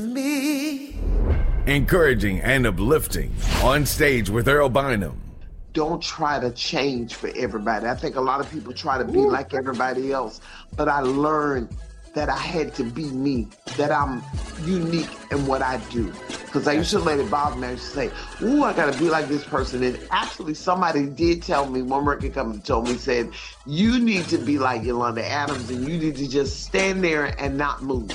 Me. Encouraging and uplifting. On stage with Earl Bynum. Don't try to change for everybody. I think a lot of people try to be like everybody else, but I learned that I had to be me, that I'm unique in what I do. Because I used to let it bother me. I used to say, ooh, I gotta be like this person. And actually somebody did tell me, one record company told me, said, you need to be like Yolanda Adams and you need to just stand there and not move.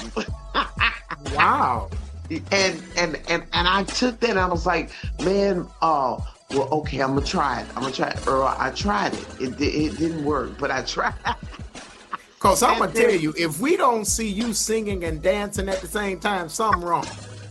Wow. And I took that and I was like, man, well, okay, I'm gonna try it. Earl, I tried it. It didn't work, but I tried. Because I'm going to tell you, if we don't see you singing and dancing at the same time, something wrong.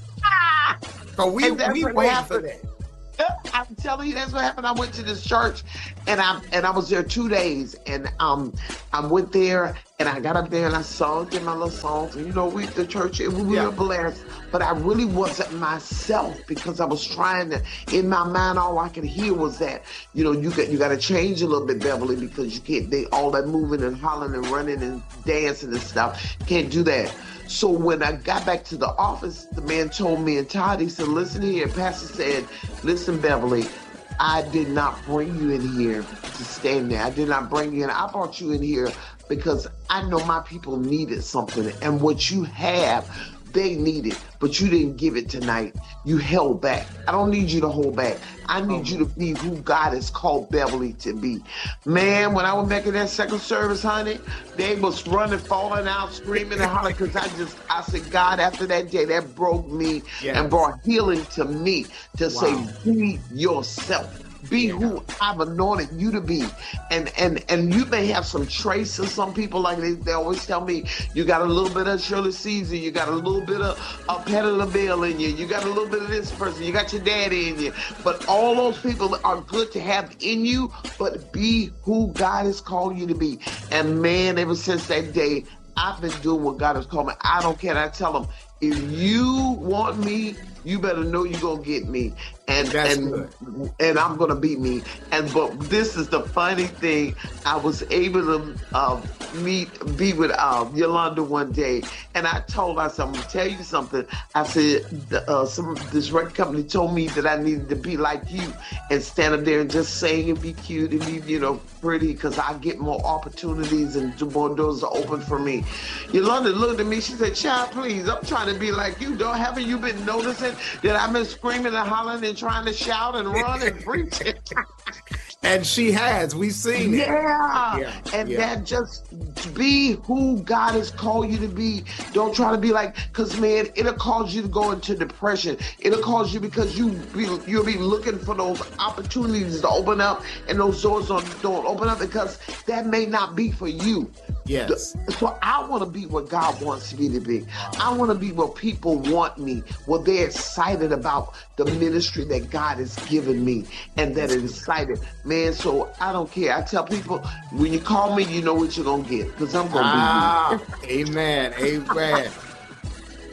Because we wait for that. I'm telling you, that's what happened. I went to this church, and I was there 2 days, and I went there, and I got up there, and I sung in my little songs, and the church, we were blessed, but I really wasn't myself because I was trying to, in my mind, all I could hear was that, you got to change a little bit, Beverly, because you can't, all that moving and hollering and running and dancing and stuff, can't do that. So when I got back to the office, the man told me, and Todd, he said, listen here. Pastor said, listen, Beverly, I did not bring you in here to stand there. I did not bring you in. I brought you in here because I know my people needed something. And what you have, they need it, but you didn't give it tonight. You held back. I don't need you to hold back. I need you to be who God has called Beverly to be. Man, when I was back in that second service, honey, they was running, falling out, screaming and hollering because I said, God, after that day, that broke me and brought healing to me to say, be yourself. Be who I've anointed you to be. And you may have some traces. Some people, like they always tell me, you got a little bit of Shirley Caesar, you got a little bit of Patti LaBelle in you, you got a little bit of this person, you got your daddy in you. But all those people are good to have in you, but be who God has called you to be. And man, ever since that day, I've been doing what God has called me. I don't care. I tell them, if you want me, you better know you're going to get me. And I'm going to be me. But this is the funny thing. I was able to be with Yolanda one day. And I told her, I said, I'm going to tell you something. I said, this record company told me that I needed to be like you and stand up there and just sing and be cute and be, pretty, because I get more opportunities and more doors are open for me. Yolanda looked at me. She said, child, please, I'm trying to be like you. Haven't you been noticing that I've been screaming and hollering and trying to shout and run and preach? And she has. We've seen it. That just be who God has called you to be. Don't try to be like, because, man, it'll cause you to go into depression. It'll cause you, because you'll be looking for those opportunities to open up, and those doors don't open up because that may not be for you. Yes. So I want to be what God wants me to be. I want to be what people want me, what they're excited about the ministry that God has given me, and that is excited. Man, so I don't care. I tell people, when you call me, you know what you're going to get, because I'm going to be you. Amen.